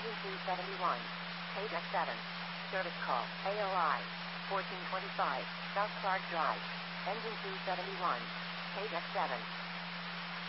Engine 271. Page X7. Service call. AOI. 1425. South Clark Drive. Engine 271. Page X7.